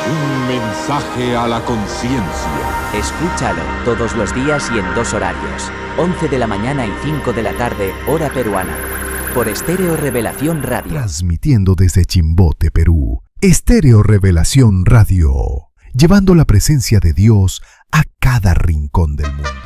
Un mensaje a la conciencia. Escúchalo todos los días y en 2 horarios. 11 de la mañana y 5 de la tarde, hora peruana. Por Estéreo Revelación Radio. Transmitiendo desde Chimbote, Perú. Estéreo Revelación Radio. Llevando la presencia de Dios a cada rincón del mundo.